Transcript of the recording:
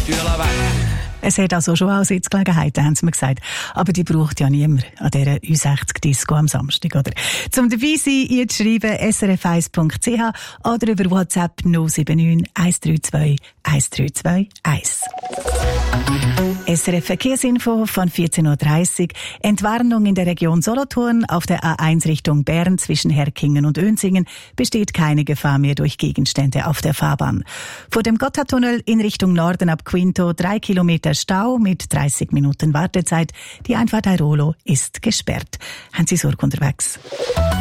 Stühle weg. Es hat also schon auch Sitzgelegenheiten, haben sie mir gesagt. Aber die braucht ja niemand an dieser U60-Disco am Samstag, oder? Zum dabei sein, ihr zu schreiben, srf1.ch oder über WhatsApp 079 132 1321. SRF Verkehrsinfo von 14.30 Uhr. Entwarnung in der Region Solothurn. Auf der A1 Richtung Bern zwischen Herkingen und Önsingen besteht keine Gefahr mehr durch Gegenstände auf der Fahrbahn. Vor dem Gotthardtunnel in Richtung Norden ab Quinto 3 Kilometer Stau mit 30 Minuten Wartezeit. Die Einfahrt Airolo ist gesperrt. Haben Sie Sorge unterwegs?